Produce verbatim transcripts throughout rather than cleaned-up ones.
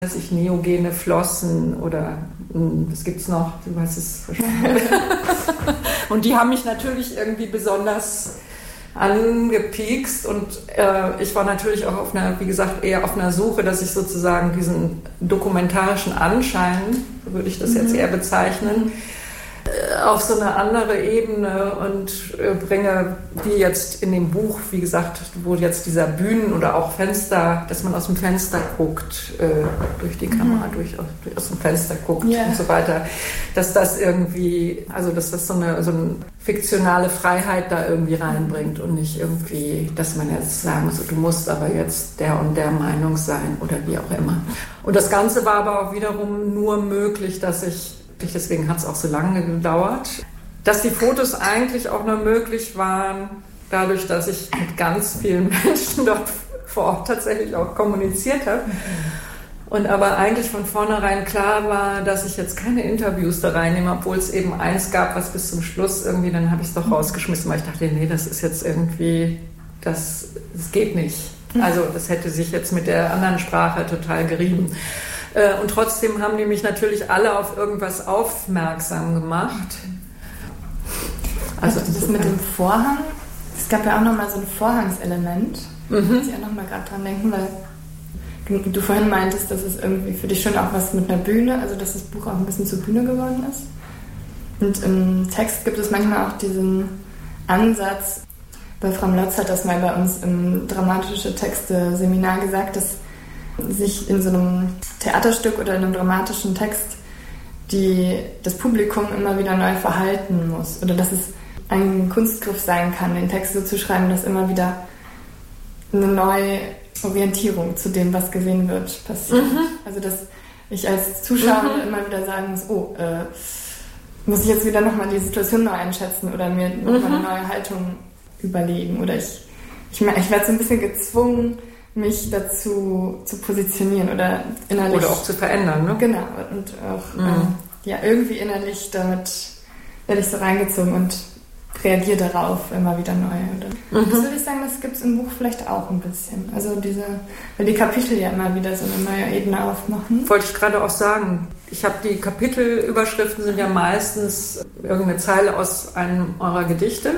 Weiß ich, neogene Flossen oder was gibt's noch? Du weißt es wahrscheinlich. Und die haben mich natürlich irgendwie besonders angepiekst und äh, ich war natürlich auch auf einer, wie gesagt, eher auf einer Suche, dass ich sozusagen diesen dokumentarischen Anschein, so würde ich das jetzt eher bezeichnen, äh, auf so eine andere Ebene und äh, bringe, wie jetzt in dem Buch, wie gesagt, wo jetzt dieser Bühnen- oder auch Fenster, dass man aus dem Fenster guckt, äh, durch die Kamera, mhm. durch, durch aus dem Fenster guckt yeah. und so weiter, dass das irgendwie, also dass das so eine, so eine fiktionale Freiheit da irgendwie reinbringt und nicht irgendwie, dass man jetzt sagen muss, du musst aber jetzt der und der Meinung sein oder wie auch immer. Und das Ganze war aber auch wiederum nur möglich, dass ich, deswegen hat es auch so lange gedauert, dass die Fotos eigentlich auch nur möglich waren, dadurch, dass ich mit ganz vielen Menschen dort vor Ort tatsächlich auch kommuniziert habe. Und aber eigentlich von vornherein klar war, dass ich jetzt keine Interviews da reinnehme, obwohl es eben eins gab, was bis zum Schluss irgendwie, dann habe ich es doch rausgeschmissen, weil ich dachte, nee, das ist jetzt irgendwie, das, das geht nicht. Also das hätte sich jetzt mit der anderen Sprache total gerieben. Und trotzdem haben die mich natürlich alle auf irgendwas aufmerksam gemacht. Also das mit dem Vorhang, es gab ja auch nochmal so ein Vorhangselement, mhm. muss ich auch nochmal gerade dran denken, weil du vorhin meintest, dass es irgendwie für dich schon auch was mit einer Bühne, also dass das Buch auch ein bisschen zur Bühne geworden ist. Und im Text gibt es manchmal auch diesen Ansatz, Wolfram Lotz hat das mal bei uns im dramatische Texte-Seminar gesagt, dass sich in so einem Theaterstück oder in einem dramatischen Text die, das Publikum immer wieder neu verhalten muss. Oder dass es ein Kunstgriff sein kann, den Text so zu schreiben, dass immer wieder eine neue Orientierung zu dem, was gesehen wird, passiert. Mhm. Also dass ich als Zuschauer mhm. immer wieder sagen muss, oh, äh, muss ich jetzt wieder nochmal die Situation neu einschätzen oder mir nochmal mhm. eine neue Haltung überlegen. Oder ich, ich, ich werde so ein bisschen gezwungen, mich dazu zu positionieren oder innerlich... Oder auch zu verändern, ne? Genau. Und auch mhm. ähm, ja, irgendwie innerlich damit werde ich so reingezogen und reagiere darauf immer wieder neu. Oder? Mhm. Das würde ich sagen, das gibt es im Buch vielleicht auch ein bisschen. Also diese, weil die Kapitel ja immer wieder so eine neue Ebene aufmachen. Wollte ich gerade auch sagen. Ich habe die Kapitelüberschriften sind ja meistens irgendeine Zeile aus einem eurer Gedichte.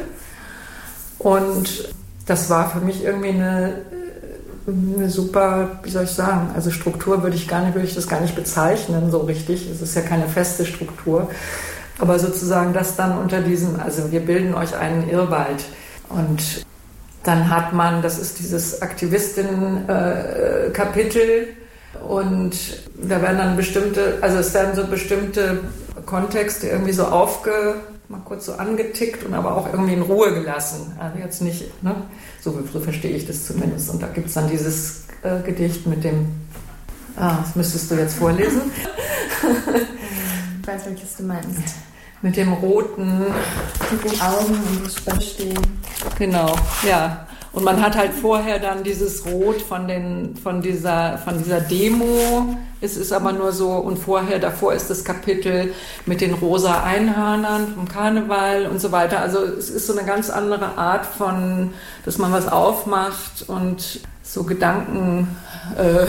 Und das war für mich irgendwie eine, eine super, wie soll ich sagen, also Struktur würde ich gar nicht, würde ich das gar nicht bezeichnen so richtig. Es ist ja keine feste Struktur. Aber sozusagen das dann unter diesem, also wir bilden euch einen Irrwald und dann hat man, das ist dieses Aktivistinnen-Kapitel äh, und da werden dann bestimmte, also es werden so bestimmte Kontexte irgendwie so aufge, mal kurz so angetickt und aber auch irgendwie in Ruhe gelassen. Also jetzt nicht, ne? So, so verstehe ich das zumindest. Und da gibt es dann dieses äh, Gedicht mit dem, ah, das müsstest du jetzt vorlesen. Ich weiß, welches du meinst. Mit dem roten... Mit den Augen und das Spannstehen. Genau, ja. Und man hat halt vorher dann dieses Rot von, den, von, dieser, von dieser Demo. Es ist aber nur so, und vorher, davor ist das Kapitel mit den rosa Einhörnern vom Karneval und so weiter. Also es ist so eine ganz andere Art von, dass man was aufmacht und so Gedanken... Äh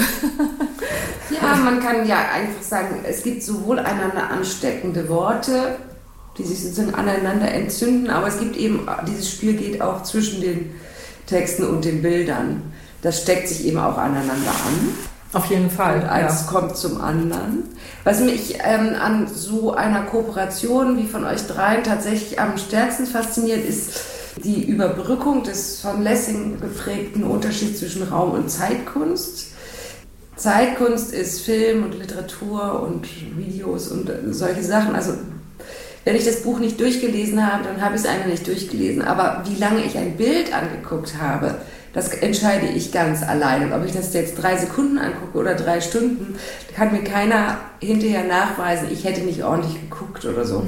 ja, man kann ja einfach sagen, es gibt sowohl einander ansteckende Worte, die sich sozusagen aneinander entzünden, aber es gibt eben, dieses Spiel geht auch zwischen den Texten und den Bildern. Das steckt sich eben auch aneinander an. Auf jeden Fall. Und eins ja. kommt zum anderen. Was mich ähm, an so einer Kooperation wie von euch dreien tatsächlich am stärksten fasziniert, ist die Überbrückung des von Lessing geprägten Unterschieds zwischen Raum- und Zeitkunst. Zeitkunst ist Film und Literatur und Videos und solche Sachen. Also wenn ich das Buch nicht durchgelesen habe, dann habe ich es einfach nicht durchgelesen. Aber wie lange ich ein Bild angeguckt habe, das entscheide ich ganz alleine. Und ob ich das jetzt drei Sekunden angucke oder drei Stunden, kann mir keiner hinterher nachweisen, ich hätte nicht ordentlich geguckt oder so.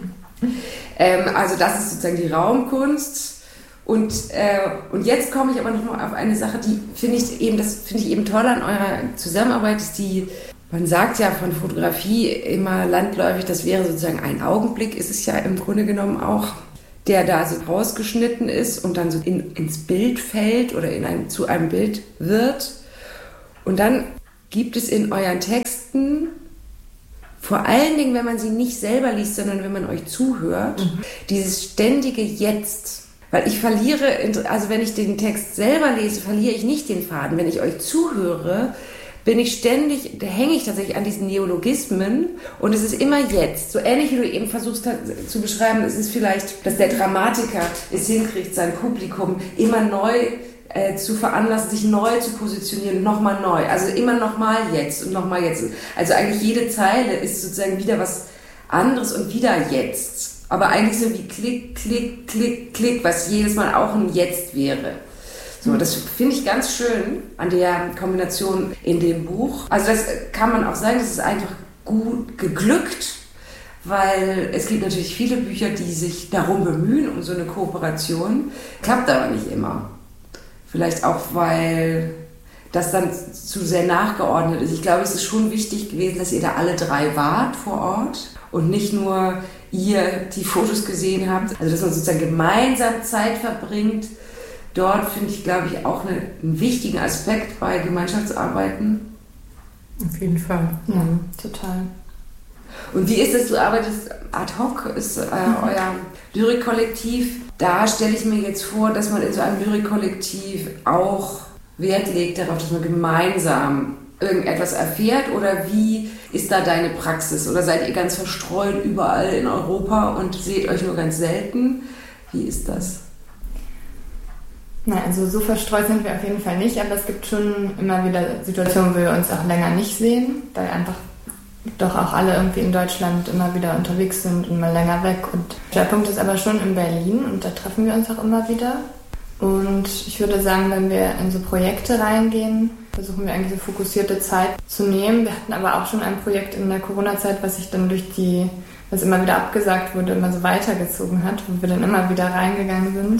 ähm, also das ist sozusagen die Raumkunst. Und, äh, und jetzt komme ich aber noch mal auf eine Sache, die finde ich eben, das finde ich eben toll an eurer Zusammenarbeit, ist die, man sagt ja von Fotografie immer landläufig, das wäre sozusagen ein Augenblick, ist es ja im Grunde genommen auch, der da so rausgeschnitten ist und dann so in, ins Bild fällt oder in ein, zu einem Bild wird. Und dann gibt es in euren Texten, vor allen Dingen, wenn man sie nicht selber liest, sondern wenn man euch zuhört, mhm. dieses ständige Jetzt. Weil ich verliere, also wenn ich den Text selber lese, verliere ich nicht den Faden. Wenn ich euch zuhöre, bin ich ständig, da hänge ich tatsächlich an diesen Neologismen und es ist immer jetzt. So ähnlich wie du eben versuchst zu beschreiben, es ist vielleicht, dass der Dramatiker es hinkriegt, sein Publikum immer neu äh, zu veranlassen, sich neu zu positionieren, nochmal neu. Also immer nochmal jetzt und nochmal jetzt. Also eigentlich jede Zeile ist sozusagen wieder was anderes und wieder jetzt. Aber eigentlich so wie Klick, Klick, Klick, Klick, was jedes Mal auch ein Jetzt wäre. So, das finde ich ganz schön an der Kombination in dem Buch. Also das kann man auch sagen, das ist einfach gut geglückt, weil es gibt natürlich viele Bücher, die sich darum bemühen, um so eine Kooperation. Klappt aber nicht immer. Vielleicht auch, weil das dann zu sehr nachgeordnet ist. Ich glaube, es ist schon wichtig gewesen, dass ihr da alle drei wart vor Ort und nicht nur ihr die Fotos gesehen habt. Also dass man sozusagen gemeinsam Zeit verbringt. Dort finde ich, glaube ich, auch eine, einen wichtigen Aspekt bei Gemeinschaftsarbeiten. Auf jeden Fall. Ja, total. Und wie ist es, du arbeitest ad hoc, ist äh, mhm. euer Lyrikkollektiv. Da stelle ich mir jetzt vor, dass man in so einem Lyrikkollektiv auch Wert legt darauf, dass man gemeinsam irgendetwas erfährt. Oder wie ist da deine Praxis? Oder seid ihr ganz verstreut überall in Europa und seht euch nur ganz selten? Wie ist das? Nein, also so verstreut sind wir auf jeden Fall nicht, aber es gibt schon immer wieder Situationen, wo wir uns auch länger nicht sehen, weil einfach doch auch alle irgendwie in Deutschland immer wieder unterwegs sind und mal länger weg. Und der Punkt ist aber schon in Berlin und da treffen wir uns auch immer wieder. Und ich würde sagen, wenn wir in so Projekte reingehen, versuchen wir eigentlich so fokussierte Zeit zu nehmen. Wir hatten aber auch schon ein Projekt in der Corona-Zeit, was sich dann durch die, was immer wieder abgesagt wurde, immer so weitergezogen hat, wo wir dann immer wieder reingegangen sind.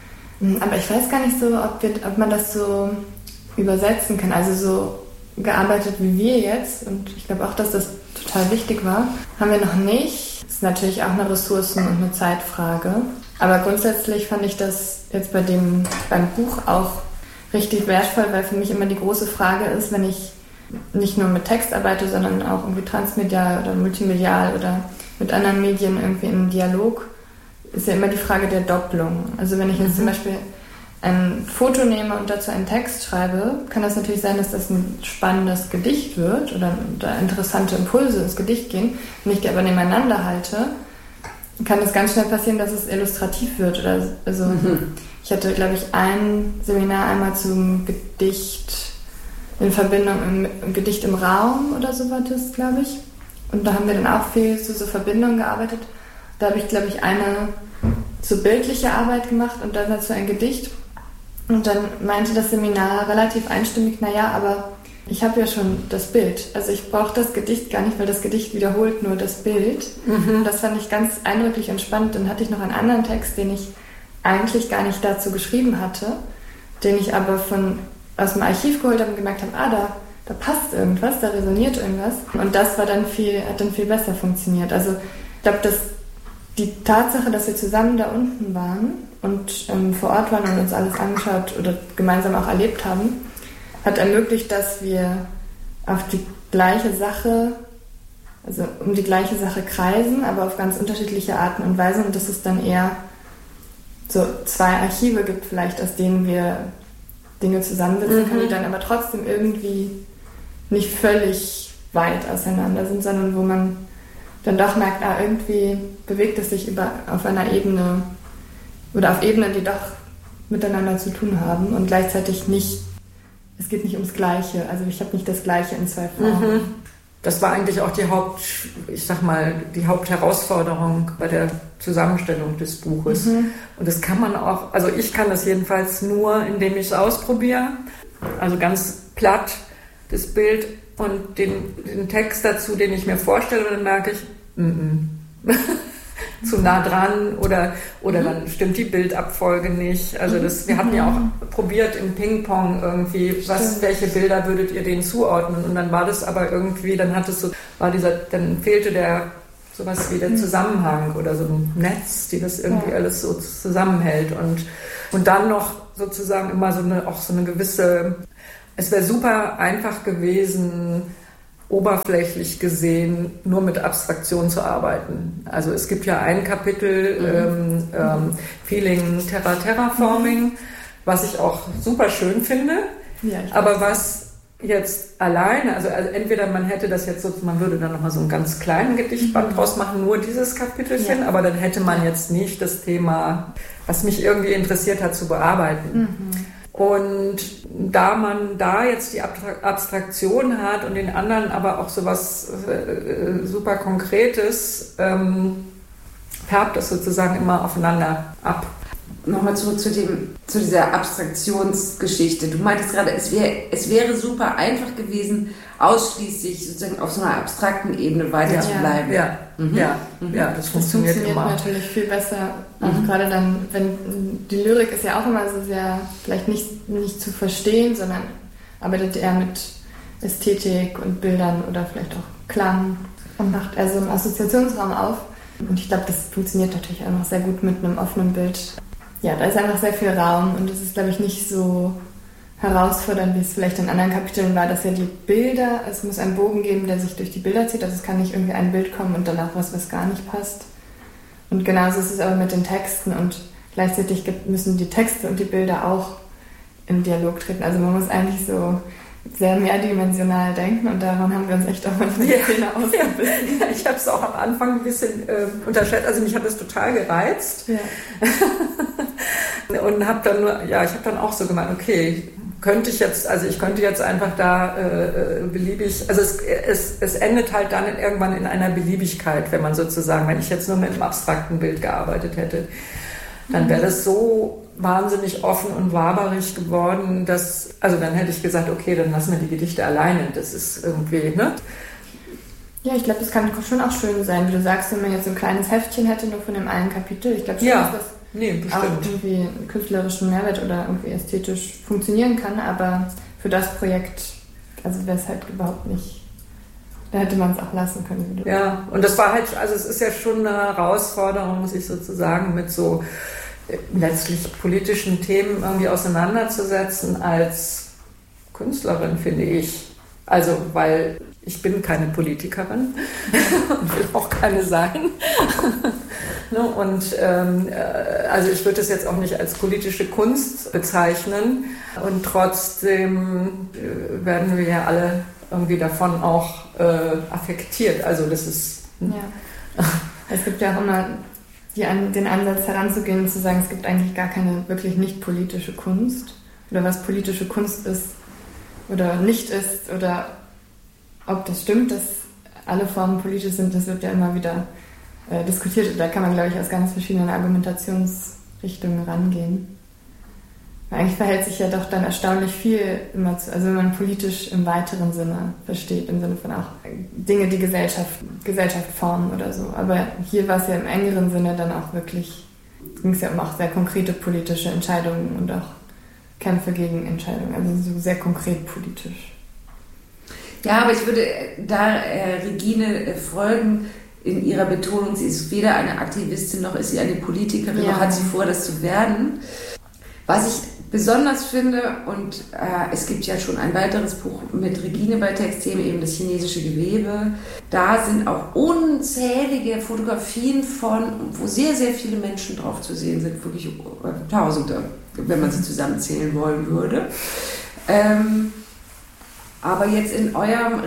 Aber ich weiß gar nicht so, ob, wir, ob man das so übersetzen kann. Also so gearbeitet wie wir jetzt, und ich glaube auch, dass das total wichtig war, haben wir noch nicht. Das ist natürlich auch eine Ressourcen- und eine Zeitfrage. Aber grundsätzlich fand ich das jetzt bei dem, beim Buch auch richtig wertvoll, weil für mich immer die große Frage ist, wenn ich nicht nur mit Text arbeite, sondern auch irgendwie transmedial oder multimedial oder mit anderen Medien irgendwie im Dialog, ist ja immer die Frage der Doppelung. Also wenn ich jetzt mhm. zum Beispiel ein Foto nehme und dazu einen Text schreibe, kann das natürlich sein, dass das ein spannendes Gedicht wird oder da interessante Impulse ins Gedicht gehen. Wenn ich die aber nebeneinander halte, kann es ganz schnell passieren, dass es illustrativ wird. Oder, also mhm. ich hatte, glaube ich, ein Seminar einmal zum Gedicht in Verbindung, im, im Gedicht im Raum oder so war das, glaube ich. Und da haben wir dann auch viel zu so Verbindungen gearbeitet. Da habe ich, glaube ich, eine so bildliche Arbeit gemacht und dann dazu ein Gedicht. Und dann meinte das Seminar relativ einstimmig, naja, aber ich habe ja schon das Bild. Also ich brauche das Gedicht gar nicht, weil das Gedicht wiederholt nur das Bild. Mhm. Das fand ich ganz eindrücklich und spannend. Dann hatte ich noch einen anderen Text, den ich eigentlich gar nicht dazu geschrieben hatte, den ich aber von, aus dem Archiv geholt habe und gemerkt habe, ah, da, da passt irgendwas, da resoniert irgendwas. Und das war dann viel, hat dann viel besser funktioniert. Also ich glaube, dass die Tatsache, dass wir zusammen da unten waren und ähm, vor Ort waren und uns alles angeschaut oder gemeinsam auch erlebt haben, hat ermöglicht, dass wir auf die gleiche Sache, also um die gleiche Sache kreisen, aber auf ganz unterschiedliche Arten und Weisen, und dass es dann eher so zwei Archive gibt vielleicht, aus denen wir Dinge zusammensetzen mhm. können, die dann aber trotzdem irgendwie nicht völlig weit auseinander sind, sondern wo man dann doch merkt, ah, irgendwie bewegt es sich über, auf einer Ebene oder auf Ebenen, die doch miteinander zu tun haben und gleichzeitig nicht, es geht nicht ums Gleiche. Also ich habe nicht das Gleiche in zwei Formen. Mhm. Das war eigentlich auch die Haupt, ich sag mal, die Hauptherausforderung bei der Zusammenstellung des Buches. Mhm. Und das kann man auch, also ich kann das jedenfalls nur, indem ich es ausprobiere. Also ganz platt das Bild und den, den Text dazu, den ich mir vorstelle, und dann merke ich, mm -mm. zu nah dran oder, oder mhm. dann stimmt die Bildabfolge nicht. Also das, wir hatten ja auch probiert im Ping-Pong irgendwie, was, welche Bilder würdet ihr denen zuordnen? Und dann war das aber irgendwie, dann hat es so, war dieser, dann fehlte der sowas wie der Zusammenhang oder so ein Netz, die das irgendwie ja. alles so zusammenhält. Und, und dann noch sozusagen immer so eine, auch so eine gewisse es wäre super einfach gewesen, oberflächlich gesehen nur mit Abstraktion zu arbeiten. Also es gibt ja ein Kapitel, mhm. ähm, ähm, Feeling Terra Terraforming, mhm. was ich auch super schön finde, ja, aber was jetzt alleine, also, also entweder man hätte das jetzt so, man würde dann nochmal so einen ganz kleinen Gedichtband mhm. draus machen, nur dieses Kapitelchen, ja. aber dann hätte man jetzt nicht das Thema, was mich irgendwie interessiert hat, zu bearbeiten. Mhm. Und da man da jetzt die Abstraktion hat und den anderen aber auch so was äh, super Konkretes, ähm, färbt das sozusagen immer aufeinander ab. Nochmal zurück zu, dem, zu dieser Abstraktionsgeschichte. Du meintest gerade, es, wär, es wäre super einfach gewesen, ausschließlich sozusagen auf so einer abstrakten Ebene weiter zu bleiben. Ja, ja, mhm. ja, mhm. ja das, das funktioniert, funktioniert immer. Natürlich viel besser. Auch mhm. gerade dann, wenn die Lyrik ist ja auch immer so sehr, vielleicht nicht, nicht zu verstehen, sondern arbeitet eher mit Ästhetik und Bildern oder vielleicht auch Klang und macht eher so einen Assoziationsraum auf. Und ich glaube, das funktioniert natürlich auch noch sehr gut mit einem offenen Bild. Ja, da ist einfach sehr viel Raum und es ist, glaube ich, nicht so herausfordernd, wie es vielleicht in anderen Kapiteln war, dass ja die Bilder, es muss einen Bogen geben, der sich durch die Bilder zieht, also es kann nicht irgendwie ein Bild kommen und danach was, was gar nicht passt. Und genauso ist es aber mit den Texten und gleichzeitig müssen die Texte und die Bilder auch in Dialog treten. Also man muss eigentlich so sehr mehrdimensional denken und daran haben wir uns echt auch manchmal die Szene ausgebissen. Ja, ich habe es auch am Anfang ein bisschen äh, unterschätzt, also mich hat das total gereizt. Ja. Und habe dann nur, ja, ich habe dann auch so gemeint, okay, könnte ich jetzt, also ich könnte jetzt einfach da äh, beliebig, also es, es, es endet halt dann in, irgendwann in einer Beliebigkeit, wenn man sozusagen, wenn ich jetzt nur mit einem abstrakten Bild gearbeitet hätte, dann wäre das so wahnsinnig offen und waberig geworden, dass, also dann hätte ich gesagt, okay, dann lassen wir die Gedichte alleine, das ist irgendwie, ne? Ja, ich glaube, das kann schon auch schön sein, wie du sagst, wenn man jetzt so ein kleines Heftchen hätte, nur von dem einen Kapitel, ich glaube schon, ja, dass das nee, bestimmt. auch irgendwie einen künstlerischen Mehrwert oder irgendwie ästhetisch funktionieren kann, aber für das Projekt, also wäre es halt überhaupt nicht, da hätte man es auch lassen können. Ja, und das war halt, also es ist ja schon eine Herausforderung, sich sozusagen mit so letztlich politischen Themen irgendwie auseinanderzusetzen als Künstlerin, finde ich. Also, weil ich bin keine Politikerin und will auch keine sein. Und ähm, also ich würde das jetzt auch nicht als politische Kunst bezeichnen. Und trotzdem werden wir ja alle irgendwie davon auch äh, affektiert. Also das ist... Ja. Es gibt ja auch immer die an, den Ansatz heranzugehen und zu sagen, es gibt eigentlich gar keine wirklich nicht politische Kunst. Oder was politische Kunst ist oder nicht ist oder ob das stimmt, dass alle Formen politisch sind, das wird ja immer wieder äh, diskutiert. Da kann man, glaube ich, aus ganz verschiedenen Argumentationsrichtungen rangehen. Weil eigentlich verhält sich ja doch dann erstaunlich viel immer zu, also wenn man politisch im weiteren Sinne versteht, im Sinne von auch Dinge, die Gesellschaft, Gesellschaft formen oder so. Aber hier war es ja im engeren Sinne dann auch wirklich, ging es ja um auch sehr konkrete politische Entscheidungen und auch Kämpfe gegen Entscheidungen, also so sehr konkret politisch. Ja, aber ich würde da äh, Regine äh, folgen in ihrer Betonung, sie ist weder eine Aktivistin noch ist sie eine Politikerin, ja. noch hat sie vor, das zu werden. Was ich besonders finde, und äh, es gibt ja schon ein weiteres Buch mit Regine bei Textthemen, eben das chinesische Gewebe, da sind auch unzählige Fotografien von, wo sehr, sehr viele Menschen drauf zu sehen sind, wirklich äh, Tausende, wenn man sie zusammenzählen wollen würde. Ähm, Aber jetzt in eurem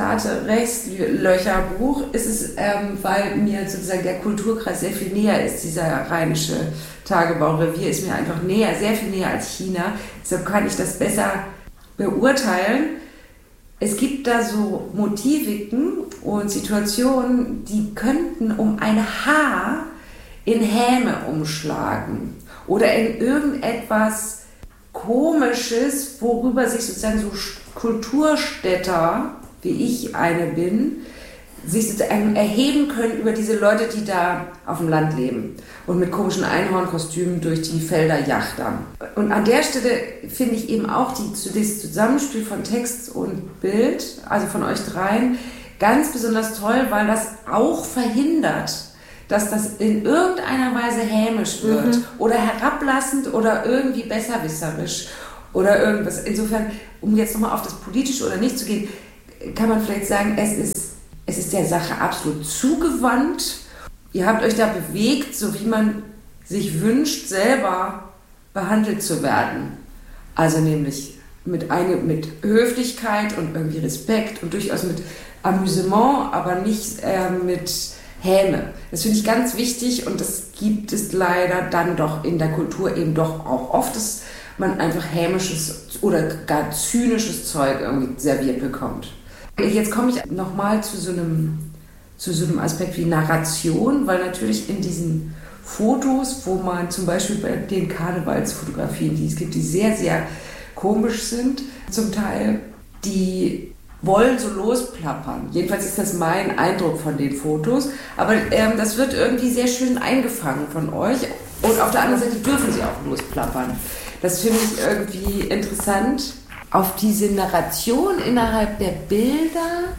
Rezyklate-Rechtslöcher-Buch ist es, ähm, weil mir sozusagen der Kulturkreis sehr viel näher ist, dieser rheinische Tagebaurevier ist mir einfach näher, sehr viel näher als China. Deshalb kann ich das besser beurteilen. Es gibt da so Motiviken und Situationen, die könnten um ein Haar in Häme umschlagen oder in irgendetwas Komisches, worüber sich sozusagen so Kulturstädter, wie ich eine bin, sich sozusagen erheben können über diese Leute, die da auf dem Land leben und mit komischen Einhornkostümen durch die Felder jachtern. Und an der Stelle finde ich eben auch die, das Zusammenspiel von Text und Bild, also von euch dreien, ganz besonders toll, weil das auch verhindert, dass das in irgendeiner Weise hämisch wird mhm. oder herablassend oder irgendwie besserwisserisch. oder irgendwas. Insofern, um jetzt nochmal auf das Politische oder nicht zu gehen, kann man vielleicht sagen, es ist, es ist der Sache absolut zugewandt. Ihr habt euch da bewegt, so wie man sich wünscht, selber behandelt zu werden. Also nämlich mit, eine, mit Höflichkeit und irgendwie Respekt und durchaus mit Amüsement, aber nicht äh, mit Häme. Das finde ich ganz wichtig und das gibt es leider dann doch in der Kultur eben doch auch oft, dass man einfach hämisches oder gar zynisches Zeug irgendwie serviert bekommt. Jetzt komme ich nochmal zu so einem, zu so einem Aspekt wie Narration, weil natürlich in diesen Fotos, wo man zum Beispiel bei den Karnevalsfotografien, die es gibt, die sehr, sehr komisch sind, zum Teil, die wollen so losplappern. Jedenfalls ist das mein Eindruck von den Fotos. Aber ähm, das wird irgendwie sehr schön eingefangen von euch. Und auf der anderen Seite dürfen sie auch losplappern. Das finde ich irgendwie interessant. Auf diese Narration innerhalb der Bilder,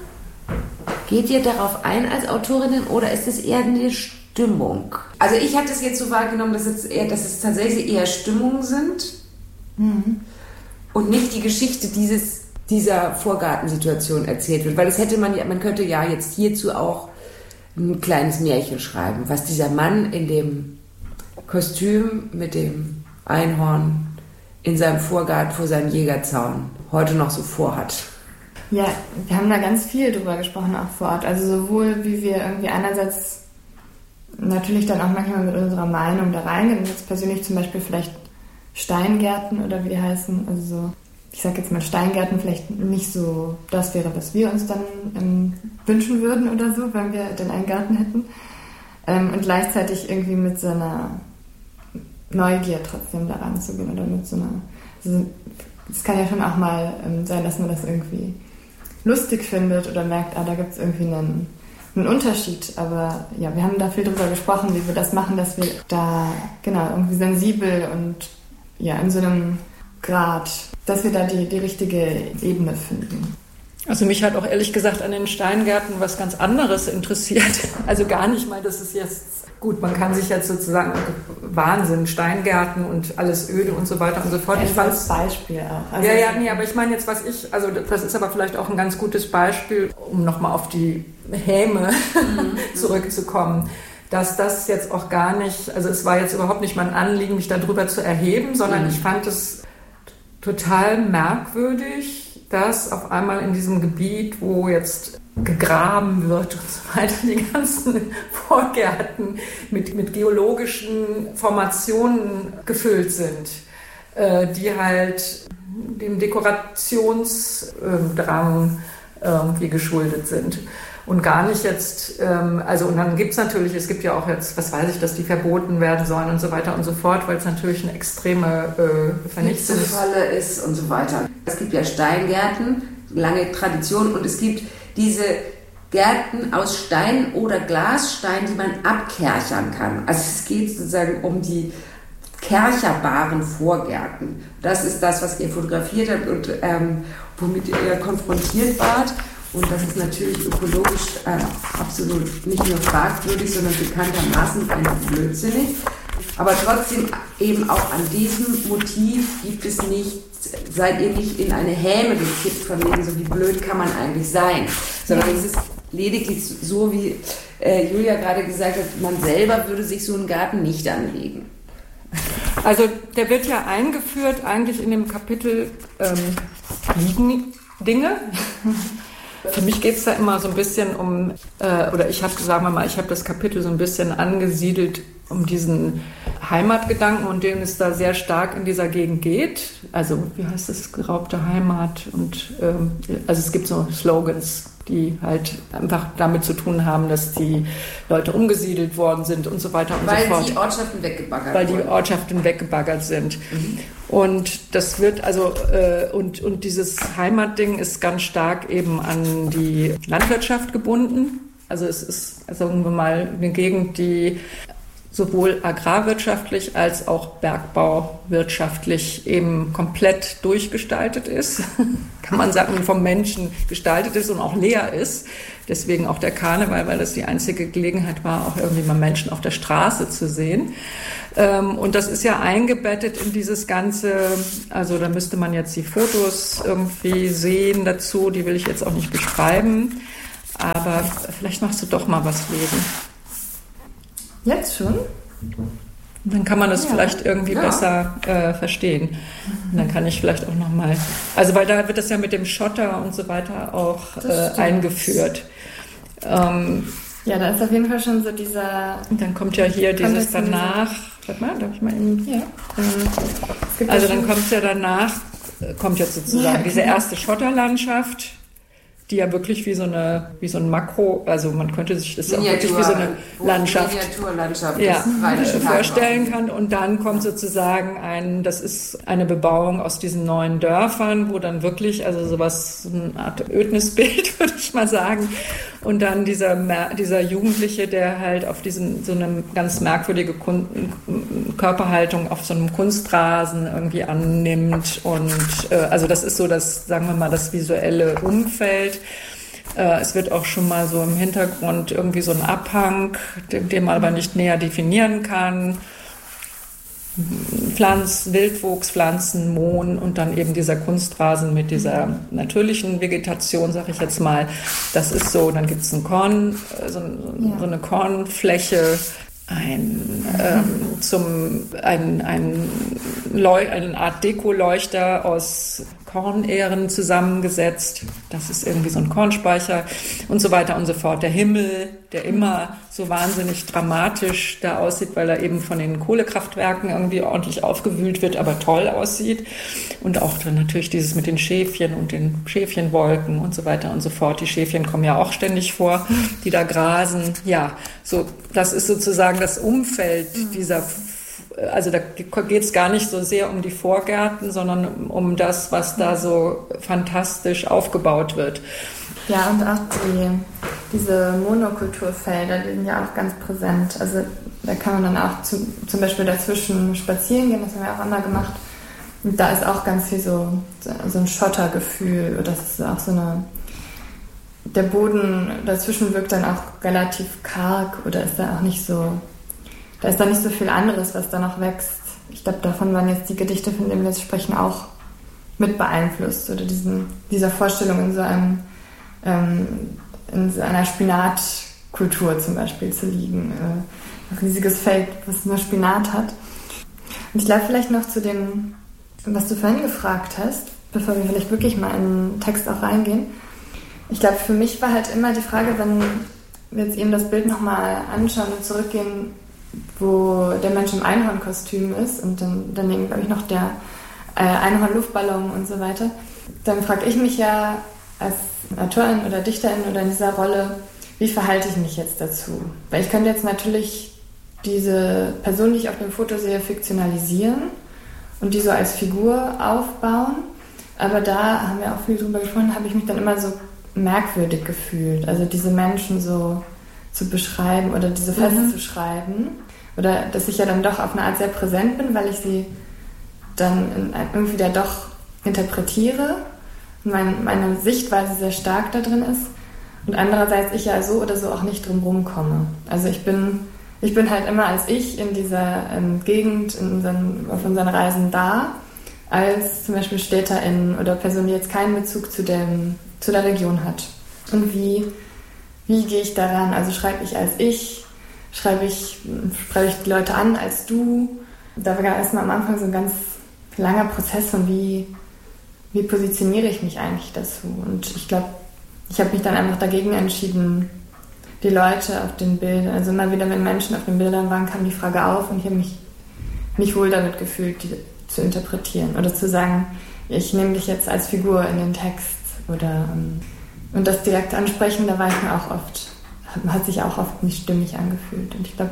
geht ihr darauf ein als Autorinnen oder ist es eher eine Stimmung? Also ich habe das jetzt so wahrgenommen, dass es, eher, dass es tatsächlich eher Stimmungen sind mhm. und nicht die Geschichte dieses dieser Vorgartensituation erzählt wird, weil das hätte man ja, man könnte ja jetzt hierzu auch ein kleines Märchen schreiben, was dieser Mann in dem Kostüm mit dem Einhorn in seinem Vorgarten vor seinem Jägerzaun heute noch so vorhat. Ja, wir haben da ganz viel drüber gesprochen auch vor Ort, also sowohl wie wir irgendwie einerseits natürlich dann auch manchmal mit unserer Meinung da reingehen, jetzt persönlich zum Beispiel vielleicht Steingärten oder wie die heißen, also so ich sage jetzt mal Steingärten, vielleicht nicht so das wäre, was wir uns dann ähm, wünschen würden oder so, wenn wir denn einen Garten hätten. Ähm, und gleichzeitig irgendwie mit so einer Neugier trotzdem daran zu gehen oder mit so einer... Also, es kann ja schon auch mal ähm, sein, dass man das irgendwie lustig findet oder merkt, ah, da gibt es irgendwie einen, einen Unterschied. Aber ja, wir haben da viel drüber gesprochen, wie wir das machen, dass wir da genau irgendwie sensibel und ja in so einem Grad, dass wir da die, die richtige Ebene finden. Also mich hat auch ehrlich gesagt an den Steingärten was ganz anderes interessiert. Also gar nicht mal, dass es jetzt, gut, man kann sich jetzt sozusagen, Wahnsinn, Steingärten und alles öde und so weiter und so fort. Ich fand als Beispiel auch. Also ja, ja, nee, aber ich meine jetzt, was ich, also das ist aber vielleicht auch ein ganz gutes Beispiel, um nochmal auf die Häme mhm. zurückzukommen. Dass das jetzt auch gar nicht, also es war jetzt überhaupt nicht mein Anliegen, mich darüber zu erheben, sondern mhm. ich fand es total merkwürdig, dass auf einmal in diesem Gebiet, wo jetzt gegraben wird und so weiter, die ganzen Vorgärten mit, mit geologischen Formationen gefüllt sind, äh, die halt dem Dekorationsdrang äh, irgendwie geschuldet sind. Und gar nicht jetzt, ähm, also und dann gibt es natürlich, es gibt ja auch jetzt, was weiß ich, dass die verboten werden sollen und so weiter und so fort, weil es natürlich eine extreme äh, Vernichtungsfalle ist und so weiter. Es gibt ja Steingärten, lange Tradition und es gibt diese Gärten aus Stein oder Glasstein, die man abkerchern kann. Also es geht sozusagen um die kercherbaren Vorgärten. Das ist das, was ihr fotografiert habt und ähm, womit ihr konfrontiert wart. Und das ist natürlich ökologisch äh, absolut nicht nur fragwürdig, sondern bekanntermaßen einfach blödsinnig. Aber trotzdem eben auch an diesem Motiv gibt es nicht, seid ihr nicht in eine Häme gekippt von wegen, so wie blöd kann man eigentlich sein. Sondern es ist lediglich so, wie äh, Julia gerade gesagt hat, man selber würde sich so einen Garten nicht anlegen. Also der wird ja eingeführt eigentlich in dem Kapitel ähm, liegen Dinge. Für mich geht es da immer so ein bisschen um, äh, oder ich habe, sagen wir mal, ich habe das Kapitel so ein bisschen angesiedelt um diesen Heimatgedanken, und den es da sehr stark in dieser Gegend geht. Also, wie heißt das, geraubte Heimat? Und ähm, also es gibt so Slogans, die halt einfach damit zu tun haben, dass die Leute umgesiedelt worden sind und so weiter und Weil so fort. Weil die Ortschaften weggebaggert Weil wurden. die Ortschaften weggebaggert sind. Mhm. Und das wird also, äh, und, und dieses Heimatding ist ganz stark eben an die Landwirtschaft gebunden. Also es ist, sagen wir mal, eine Gegend, die sowohl agrarwirtschaftlich als auch bergbauwirtschaftlich eben komplett durchgestaltet ist, kann man sagen, vom Menschen gestaltet ist und auch leer ist. Deswegen auch der Karneval, weil das die einzige Gelegenheit war, auch irgendwie mal Menschen auf der Straße zu sehen. Und das ist ja eingebettet in dieses Ganze, also da müsste man jetzt die Fotos irgendwie sehen dazu, die will ich jetzt auch nicht beschreiben, aber vielleicht machst du doch mal was lesen. Jetzt schon? Dann kann man das ja. vielleicht irgendwie ja. besser äh, verstehen. Und dann kann ich vielleicht auch nochmal, also weil da wird das ja mit dem Schotter und so weiter auch äh, eingeführt. Ähm, ja, da ist auf jeden Fall schon so dieser... Und dann kommt ja hier dieses danach, warte mal, darf ich mal eben... Ja. Ähm, also dann kommt ja danach, kommt jetzt sozusagen ja, diese erste Schotterlandschaft, die ja wirklich wie so eine, wie so ein Makro, also man könnte sich das ja auch wirklich wie so eine Landschaft, Miniaturlandschaft ja, äh, vorstellen kann. Und dann kommt sozusagen ein, das ist eine Bebauung aus diesen neuen Dörfern, wo dann wirklich, also sowas, eine Art Ödnisbild, würde ich mal sagen. Und dann dieser, dieser Jugendliche, der halt auf diesen, so eine ganz merkwürdige Körperhaltung auf so einem Kunstrasen irgendwie annimmt. Und äh, also das ist so das, sagen wir mal, das visuelle Umfeld. Äh, es wird auch schon mal so im Hintergrund irgendwie so ein Abhang, den, den man aber nicht näher definieren kann. Pflanz, Wildwuchspflanzen, Mohn und dann eben dieser Kunstrasen mit dieser natürlichen Vegetation, sag ich jetzt mal. Das ist so, dann gibt es ein Korn, so, so eine Kornfläche, ein, ähm, zum, ein, ein Leu- eine Art Dekoleuchter aus Kornähren zusammengesetzt. Das ist irgendwie so ein Kornspeicher und so weiter und so fort. Der Himmel, der immer so wahnsinnig dramatisch da aussieht, weil er eben von den Kohlekraftwerken irgendwie ordentlich aufgewühlt wird, aber toll aussieht. Und auch dann natürlich dieses mit den Schäfchen und den Schäfchenwolken und so weiter und so fort. Die Schäfchen kommen ja auch ständig vor, die da grasen. Ja, so, das ist sozusagen das Umfeld dieser, also da geht es gar nicht so sehr um die Vorgärten, sondern um das, was da so fantastisch aufgebaut wird. Ja, und auch die, diese Monokulturfelder, die sind ja auch ganz präsent. Also da kann man dann auch zu, zum Beispiel dazwischen spazieren gehen, das haben wir auch einmal gemacht. Und da ist auch ganz viel so, so ein Schottergefühl, oder das ist auch so eine, der Boden dazwischen wirkt dann auch relativ karg oder ist da auch nicht so, da ist da nicht so viel anderes, was da noch wächst. Ich glaube, davon waren jetzt die Gedichte, von denen wir jetzt sprechen, auch mit beeinflusst, oder diesen, dieser Vorstellung in so einem, ähm, in so einer Spinatkultur zum Beispiel zu liegen. Äh, ein riesiges Feld, was nur Spinat hat. Und ich glaube vielleicht noch zu dem, was du vorhin gefragt hast, bevor wir vielleicht wirklich mal in den Text auch reingehen. Ich glaube, für mich war halt immer die Frage, wenn wir jetzt eben das Bild nochmal anschauen und zurückgehen, wo der Mensch im Einhornkostüm ist und dann daneben, glaube ich, noch der äh, Einhorn-Luftballon und so weiter, dann frage ich mich ja als Autorin oder Dichterin oder in dieser Rolle, wie verhalte ich mich jetzt dazu? Weil ich könnte jetzt natürlich diese Person, die ich auf dem Foto sehe, fiktionalisieren und die so als Figur aufbauen, aber da haben wir auch viel drüber gesprochen, habe ich mich dann immer so merkwürdig gefühlt, also diese Menschen so zu beschreiben oder diese festzuschreiben, mhm. oder dass ich ja dann doch auf eine Art sehr präsent bin, weil ich sie dann irgendwie da doch interpretiere und mein, meine Sichtweise sehr stark da drin ist und andererseits ich ja so oder so auch nicht drum rumkomme. Also ich bin, ich bin halt immer als ich in dieser ähm, Gegend, in unseren, auf unseren Reisen da, als zum Beispiel StädterInnen oder Person, die jetzt keinen Bezug zu, dem, zu der Region hat. Und wie Wie gehe ich daran? Also schreibe ich als ich, schreibe ich, schreibe ich die Leute an als du? Da war erstmal am Anfang so ein ganz langer Prozess von wie, wie positioniere ich mich eigentlich dazu? Und ich glaube, ich habe mich dann einfach dagegen entschieden, die Leute auf den Bildern, also immer wieder, wenn Menschen auf den Bildern waren, kam die Frage auf und ich habe mich nicht wohl damit gefühlt, die zu interpretieren oder zu sagen, ich nehme dich jetzt als Figur in den Text oder und das direkt ansprechen, da war ich mir auch oft, hat sich auch oft nicht stimmig angefühlt. Und ich glaube,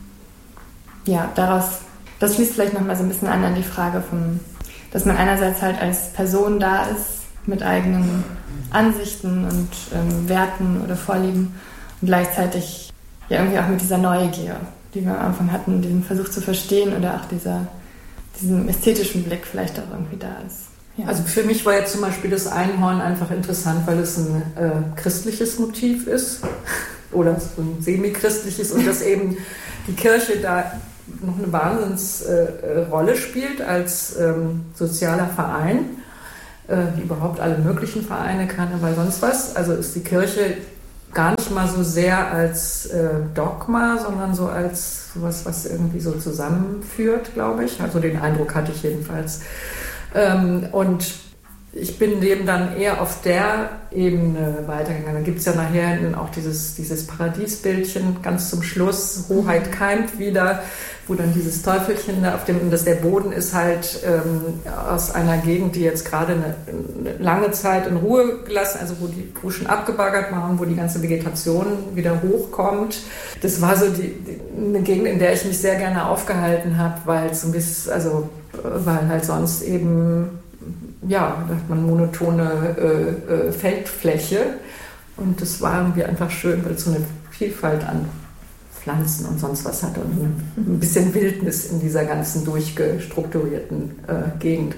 ja, daraus, das schließt vielleicht nochmal so ein bisschen an an die Frage von, dass man einerseits halt als Person da ist, mit eigenen Ansichten und ähm, Werten oder Vorlieben und gleichzeitig ja irgendwie auch mit dieser Neugier, die wir am Anfang hatten, diesen Versuch zu verstehen oder auch dieser, diesen ästhetischen Blick vielleicht auch irgendwie da ist. Ja. Also für mich war jetzt zum Beispiel das Einhorn einfach interessant, weil es ein äh, christliches Motiv ist oder so ein semi-christliches und dass eben die Kirche da noch eine Wahnsinnsrolle äh, spielt als ähm, sozialer Verein, äh, wie überhaupt alle möglichen Vereine, Karneval, sonst was. Also ist die Kirche gar nicht mal so sehr als äh, Dogma, sondern so als sowas, was irgendwie so zusammenführt, glaube ich. Also den Eindruck hatte ich jedenfalls. Ähm, und ich bin dem dann eher auf der Ebene weitergegangen. Dann gibt es ja nachher auch dieses, dieses Paradiesbildchen ganz zum Schluss, Hoheit keimt wieder, wo dann dieses Teufelchen da auf dem, dass der Boden ist halt ähm, aus einer Gegend, die jetzt gerade eine, eine lange Zeit in Ruhe gelassen, also wo die Buschen abgebaggert waren, wo die ganze Vegetation wieder hochkommt. Das war so die, die, eine Gegend, in der ich mich sehr gerne aufgehalten habe, weil es ein bisschen, also weil halt sonst eben ja, da hat man monotone äh, äh, Feldfläche und das war irgendwie einfach schön, weil es so eine Vielfalt an Pflanzen und sonst was hat und ein bisschen Wildnis in dieser ganzen durchgestrukturierten äh, Gegend.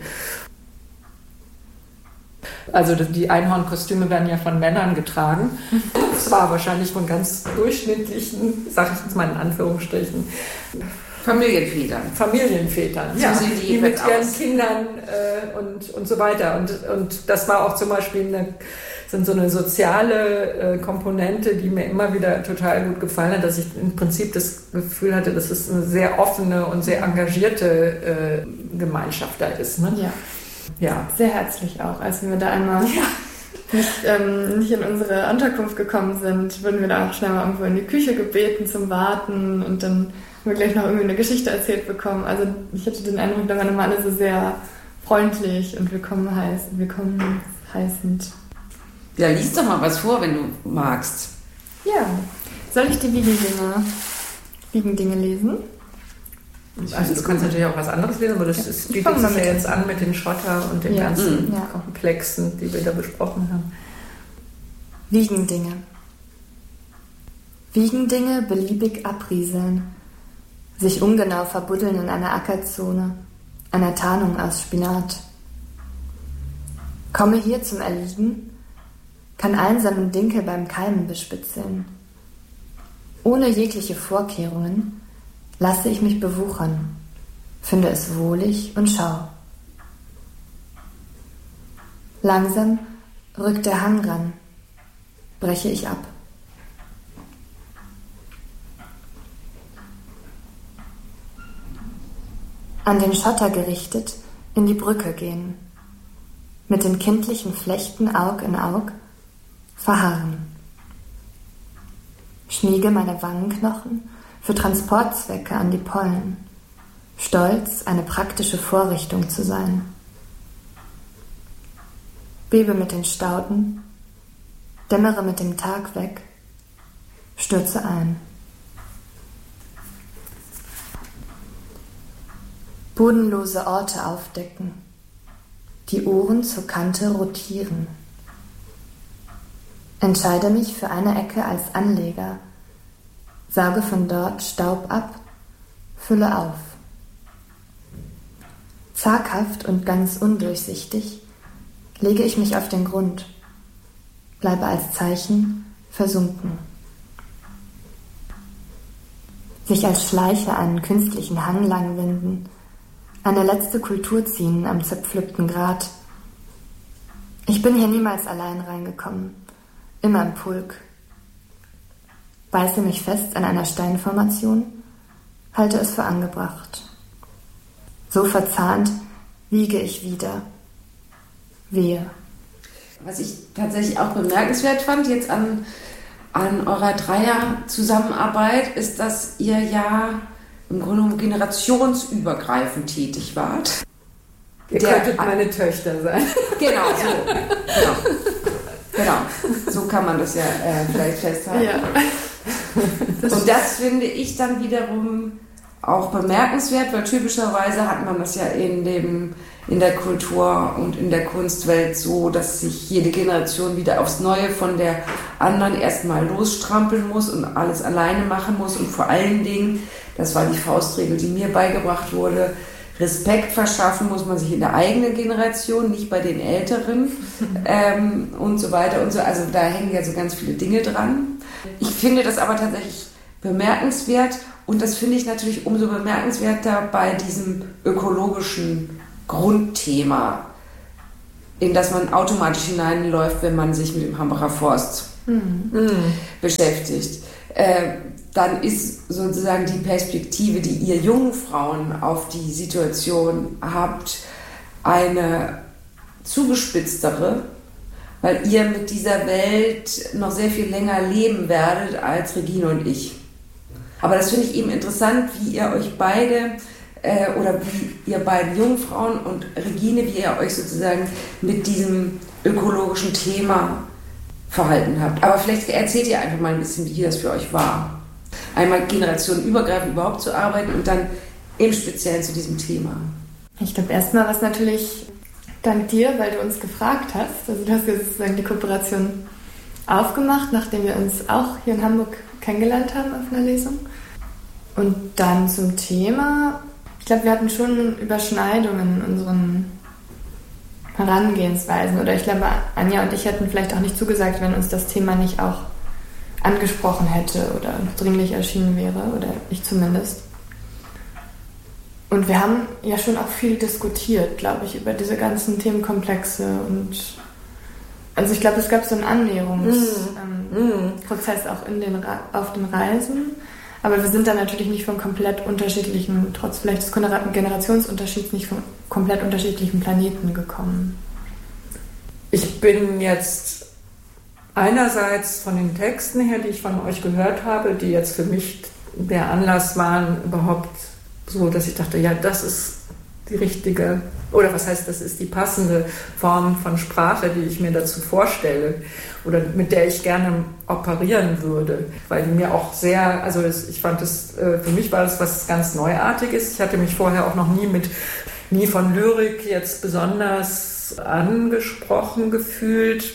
Also die Einhornkostüme werden ja von Männern getragen. Zwar wahrscheinlich von ganz durchschnittlichen, sag ich jetzt mal in Anführungsstrichen, Familienvätern. Familienvätern, so ja, sehen die, die mit ihren aus. Kindern äh, und, und so weiter. Und, und das war auch zum Beispiel eine, sind so eine soziale äh, Komponente, die mir immer wieder total gut gefallen hat, dass ich im Prinzip das Gefühl hatte, dass es eine sehr offene und sehr engagierte äh, Gemeinschaft da ist. Ne? Ja. Ja. Sehr herzlich auch. Als wir da einmal ja. nicht, ähm, nicht in unsere Unterkunft gekommen sind, wurden wir da auch schnell mal irgendwo in die Küche gebeten zum Warten und dann haben wir gleich noch irgendwie eine Geschichte erzählt bekommen. Also ich hatte den Eindruck, da waren immer alle so sehr freundlich und willkommen, heiß, willkommen heißend. Ja, lies doch mal was vor, wenn du magst. Ja. Soll ich die Wiegendinge, Wiegendinge lesen? Also du kannst natürlich auch was anderes lesen, aber das ist, bietet sich ja jetzt an mit den Schotter und den ja. ganzen ja. Komplexen, die wir da besprochen haben. Wiegendinge. Wiegendinge beliebig abrieseln, sich ungenau verbuddeln in einer Ackerzone, einer Tarnung aus Spinat. Komme hier zum Erliegen, kann einsamen Dinkel beim Keimen bespitzeln. Ohne jegliche Vorkehrungen lasse ich mich bewuchern, finde es wohlig und schau. Langsam rückt der Hang ran, breche ich ab. An den Schotter gerichtet in die Brücke gehen, mit den kindlichen Flechten Aug in Aug verharren. Schmiege meine Wangenknochen für Transportzwecke an die Pollen, stolz, eine praktische Vorrichtung zu sein. Bebe mit den Stauden, dämmere mit dem Tag weg, stürze ein. Bodenlose Orte aufdecken, die Ohren zur Kante rotieren. Entscheide mich für eine Ecke als Anleger, sauge von dort Staub ab, fülle auf. Zaghaft und ganz undurchsichtig lege ich mich auf den Grund, bleibe als Zeichen versunken. Sich als Schleicher einen künstlichen Hang langwinden, eine letzte Kultur ziehen am zerpflückten Grat. Ich bin hier niemals allein reingekommen, immer im Pulk. Beiße mich fest an einer Steinformation, halte es für angebracht. So verzahnt wiege ich wieder. Wehe. Was ich tatsächlich auch bemerkenswert fand jetzt an, an eurer Dreier-Zusammenarbeit, ist, dass ihr ja im Grunde genommen generationsübergreifend tätig wart. Ihr Der, könntet meine Töchter sein. Genau, so. Genau. Genau. So kann man das ja äh, vielleicht festhalten. Ja. Das Und das finde ich dann wiederum auch bemerkenswert, weil typischerweise hat man das ja in dem in der Kultur und in der Kunstwelt so, dass sich jede Generation wieder aufs Neue von der anderen erstmal losstrampeln muss und alles alleine machen muss und vor allen Dingen, das war die Faustregel, die mir beigebracht wurde, Respekt verschaffen muss man sich in der eigenen Generation, nicht bei den Älteren ähm, und so weiter und so. Also da hängen ja so ganz viele Dinge dran. Ich finde das aber tatsächlich bemerkenswert und das finde ich natürlich umso bemerkenswerter bei diesem ökologischen Grundthema, in das man automatisch hineinläuft, wenn man sich mit dem Hambacher Forst mhm. beschäftigt. Äh, dann ist sozusagen die Perspektive, die ihr jungen Frauen auf die Situation habt, eine zugespitztere, weil ihr mit dieser Welt noch sehr viel länger leben werdet als Regine und ich. Aber das finde ich eben interessant, wie ihr euch beide äh, oder wie ihr beiden jungen Frauen und Regine, wie ihr euch sozusagen mit diesem ökologischen Thema verhalten habt. Aber vielleicht erzählt ihr einfach mal ein bisschen, wie das für euch war. Einmal generationenübergreifend überhaupt zu arbeiten und dann im Speziellen zu diesem Thema. Ich glaube, erstmal war es natürlich dank dir, weil du uns gefragt hast. Also du hast ja sozusagen die Kooperation aufgemacht, nachdem wir uns auch hier in Hamburg kennengelernt haben auf einer Lesung. Und dann zum Thema. Ich glaube, wir hatten schon Überschneidungen in unseren Herangehensweisen. Oder ich glaube, Anja und ich hätten vielleicht auch nicht zugesagt, wenn uns das Thema nicht auch angesprochen hätte oder dringlich erschienen wäre, oder ich zumindest. Und wir haben ja schon auch viel diskutiert, glaube ich, über diese ganzen Themenkomplexe und also ich glaube, es gab so einen Annäherungsprozess mm. ähm, auch in den, auf den Reisen, aber wir sind dann natürlich nicht von komplett unterschiedlichen, trotz vielleicht des Generationsunterschieds, nicht von komplett unterschiedlichen Planeten gekommen. Ich bin jetzt einerseits von den Texten her, die ich von euch gehört habe, die jetzt für mich der Anlass waren, überhaupt so, dass ich dachte, ja, das ist die richtige, oder was heißt, das ist die passende Form von Sprache, die ich mir dazu vorstelle oder mit der ich gerne operieren würde, weil die mir auch sehr, also ich fand es, für mich war das was ganz Neuartiges. Ich hatte mich vorher auch noch nie mit, nie von Lyrik jetzt besonders angesprochen gefühlt.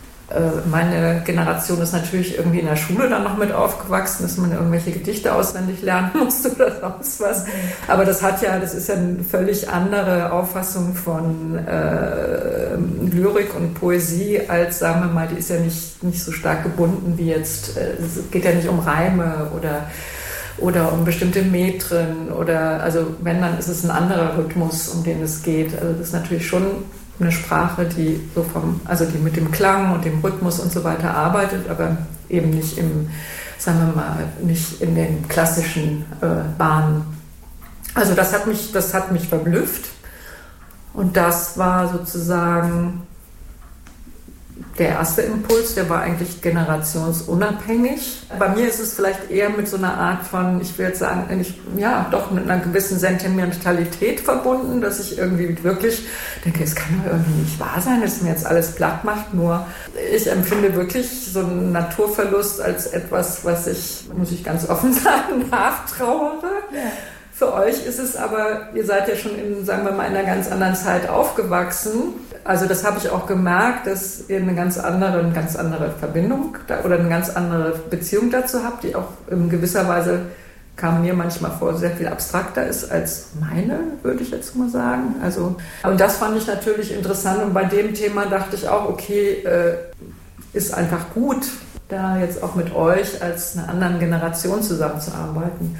Meine Generation ist natürlich irgendwie in der Schule dann noch mit aufgewachsen, dass man irgendwelche Gedichte auswendig lernen musste oder sonst was. Aber das hat ja, das ist ja eine völlig andere Auffassung von äh, Lyrik und Poesie als, sagen wir mal, die ist ja nicht, nicht so stark gebunden wie jetzt, äh, es geht ja nicht um Reime oder oder um bestimmte Metren oder, also wenn, dann ist es ein anderer Rhythmus, um den es geht. Also das ist natürlich schon eine Sprache, die so vom, also die mit dem Klang und dem Rhythmus und so weiter arbeitet, aber eben nicht im, sagen wir mal, nicht in den klassischen äh, Bahnen. Also das hat mich, das hat mich verblüfft und das war sozusagen der erste Impuls, der war eigentlich generationsunabhängig. Bei mir ist es vielleicht eher mit so einer Art von, ich will jetzt sagen, ich, ja, doch mit einer gewissen Sentimentalität verbunden, dass ich irgendwie wirklich denke, es kann doch irgendwie nicht wahr sein, dass mir jetzt alles platt macht, nur ich empfinde wirklich so einen Naturverlust als etwas, was ich, muss ich ganz offen sagen, nachtrauere. Ja. Für euch ist es aber, ihr seid ja schon in, sagen wir mal, in einer ganz anderen Zeit aufgewachsen. Also das habe ich auch gemerkt, dass ihr eine ganz andere, eine ganz andere Verbindung da, oder eine ganz andere Beziehung dazu habt, die auch in gewisser Weise, kam mir manchmal vor, sehr viel abstrakter ist als meine, würde ich jetzt mal sagen. Also, und das fand ich natürlich interessant und bei dem Thema dachte ich auch, okay, äh, ist einfach gut, da jetzt auch mit euch als einer anderen Generation zusammenzuarbeiten.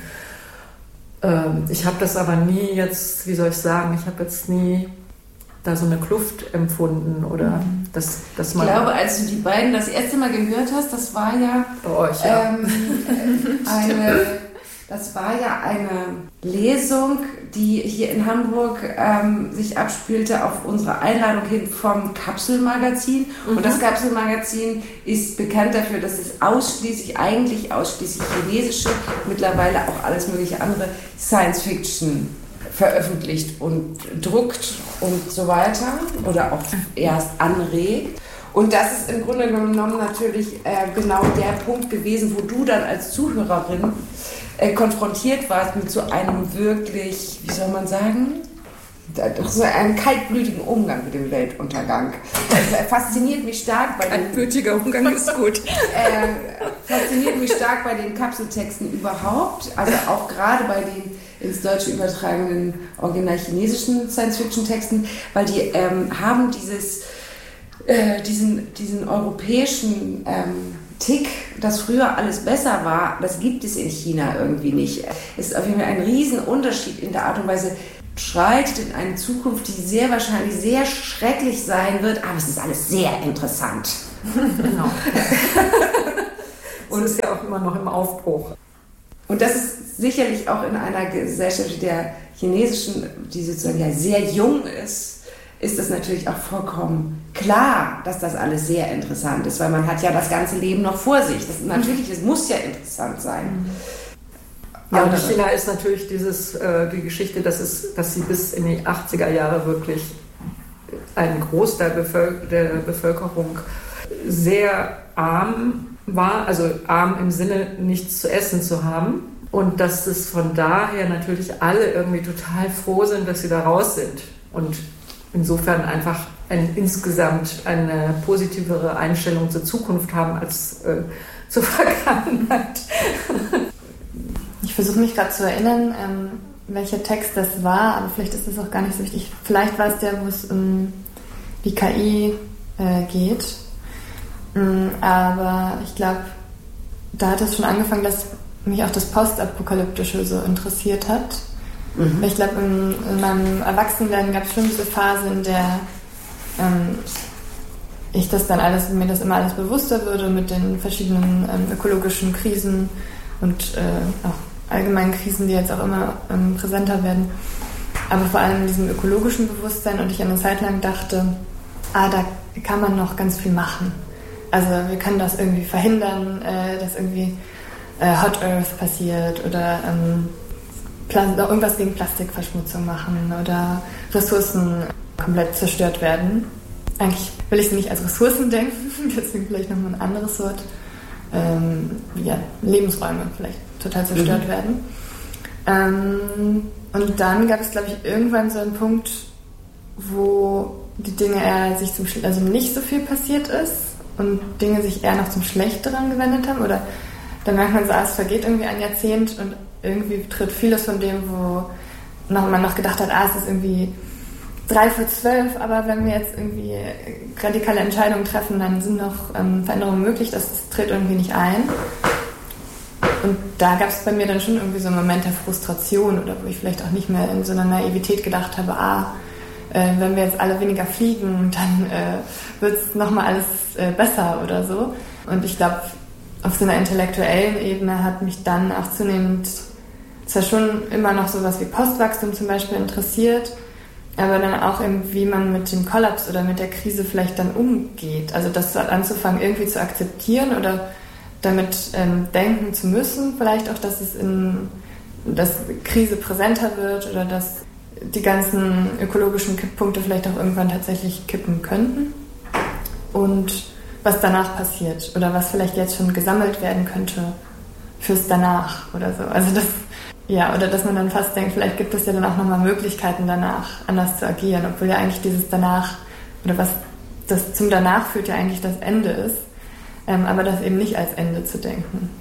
Ich habe das aber nie jetzt, wie soll ich sagen, ich habe jetzt nie da so eine Kluft empfunden oder das, das mal. Ich glaube, als du die beiden das erste Mal gehört hast, das war ja, bei euch, ja. Ähm, eine, das war ja eine Lesung, die hier in Hamburg ähm, sich abspielte auf unsere Einladung hin vom Kapselmagazin. Mhm. Und das Kapselmagazin ist bekannt dafür, dass es ausschließlich, eigentlich ausschließlich chinesische, mittlerweile auch alles mögliche andere Science-Fiction veröffentlicht und druckt und so weiter oder auch erst anregt. Und das ist im Grunde genommen natürlich äh, genau der Punkt gewesen, wo du dann als Zuhörerin äh, konfrontiert warst mit so einem wirklich, wie soll man sagen, so einem kaltblütigen Umgang mit dem Weltuntergang. Das fasziniert mich stark bei den... Kaltblütiger Umgang ist gut. äh, fasziniert mich stark bei den Kapseltexten überhaupt, also auch gerade bei den ins Deutsche übertragenen original chinesischen Science-Fiction-Texten, weil die ähm, haben dieses, äh, diesen, diesen europäischen ähm, Tick, dass früher alles besser war, das gibt es in China irgendwie nicht. Es ist auf jeden Fall ein Riesenunterschied in der Art und Weise, schreitet in eine Zukunft, die sehr wahrscheinlich sehr schrecklich sein wird, aber es ist alles sehr interessant. Genau. Und es ist ja auch immer noch im Aufbruch. Und das ist sicherlich auch in einer Gesellschaft der chinesischen, die sozusagen ja sehr jung ist, ist es natürlich auch vollkommen klar, dass das alles sehr interessant ist, weil man hat ja das ganze Leben noch vor sich. Das, natürlich, es muss ja interessant sein. Ja, und in China ist natürlich dieses, äh, die Geschichte, dass, es, dass sie bis in die achtziger Jahre wirklich ein Großteil Bevölker- der Bevölkerung sehr arm war, also arm im Sinne, nichts zu essen zu haben. Und dass es von daher natürlich alle irgendwie total froh sind, dass sie da raus sind. Und insofern einfach ein, insgesamt eine positivere Einstellung zur Zukunft haben als äh, zur Vergangenheit. Ich versuche mich gerade zu erinnern, ähm, welcher Text das war, aber vielleicht ist das auch gar nicht so wichtig. Vielleicht war es der, wo es um die K I äh, geht. Ähm, aber ich glaube, da hat es schon angefangen, dass mich auch das Postapokalyptische so interessiert hat. Mhm. Weil ich glaube, in, in meinem Erwachsenenwerden gab es schon diese Phase, in der ähm, ich das dann alles, mir das immer alles bewusster würde mit den verschiedenen ähm, ökologischen Krisen und äh, auch allgemeinen Krisen, die jetzt auch immer ähm, präsenter werden. Aber vor allem in diesem ökologischen Bewusstsein, und ich eine Zeit lang dachte, ah, da kann man noch ganz viel machen. Also wir können das irgendwie verhindern, äh, dass irgendwie äh, Hot Earth passiert oder ähm, Pla- irgendwas gegen Plastikverschmutzung machen oder Ressourcen komplett zerstört werden. Eigentlich will ich sie nicht als Ressourcen denken, deswegen vielleicht nochmal ein anderes Wort. Ähm, ja, Lebensräume vielleicht total zerstört mhm. werden. Ähm, und dann gab es, glaube ich, irgendwann so einen Punkt, wo die Dinge eher sich zum Sch- also nicht so viel passiert ist und Dinge sich eher noch zum Schlechteren gewendet haben. Oder dann merkt man so, ah, es vergeht irgendwie ein Jahrzehnt und irgendwie tritt vieles von dem, wo noch, man noch gedacht hat, ah, es ist irgendwie drei vor zwölf, aber wenn wir jetzt irgendwie radikale Entscheidungen treffen, dann sind noch ähm, Veränderungen möglich, das, das tritt irgendwie nicht ein. Und da gab es bei mir dann schon irgendwie so einen Moment der Frustration oder wo ich vielleicht auch nicht mehr in so einer Naivität gedacht habe, ah, äh, wenn wir jetzt alle weniger fliegen, dann äh, wird es nochmal alles äh, besser oder so. Und ich glaube, auf so einer intellektuellen Ebene hat mich dann auch zunehmend zwar schon immer noch sowas wie Postwachstum zum Beispiel interessiert, aber dann auch eben, wie man mit dem Kollaps oder mit der Krise vielleicht dann umgeht. Also das anzufangen, irgendwie zu akzeptieren oder damit ähm, denken zu müssen, vielleicht auch, dass es in dass Krise präsenter wird oder dass die ganzen ökologischen Kipppunkte vielleicht auch irgendwann tatsächlich kippen könnten. Und was danach passiert oder was vielleicht jetzt schon gesammelt werden könnte fürs Danach oder so. Also das Ja, oder dass man dann fast denkt, vielleicht gibt es ja dann auch nochmal Möglichkeiten danach, anders zu agieren, obwohl ja eigentlich dieses Danach, oder was das zum Danach führt, ja eigentlich das Ende ist, ähm, aber das eben nicht als Ende zu denken.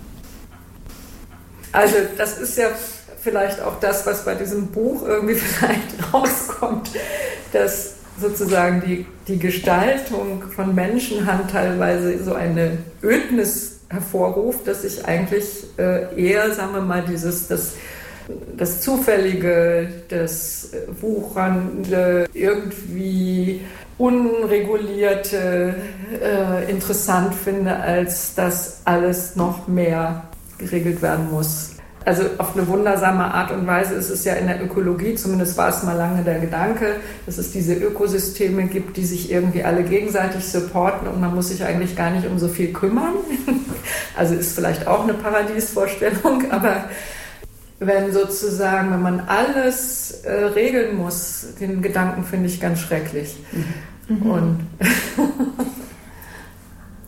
Also das ist ja vielleicht auch das, was bei diesem Buch irgendwie vielleicht rauskommt, dass sozusagen die, die Gestaltung von Menschenhand teilweise so eine Ödnis hervorruft, dass ich eigentlich äh, eher, sagen wir mal, dieses, das, das Zufällige, das Wuchernde, irgendwie Unregulierte äh, interessant finde, als dass alles noch mehr geregelt werden muss. Also auf eine wundersame Art und Weise ist es ja in der Ökologie, zumindest war es mal lange der Gedanke, dass es diese Ökosysteme gibt, die sich irgendwie alle gegenseitig supporten und man muss sich eigentlich gar nicht um so viel kümmern. Also ist vielleicht auch eine Paradiesvorstellung, aber wenn sozusagen, wenn man alles äh, regeln muss, den Gedanken finde ich ganz schrecklich. Mhm. Und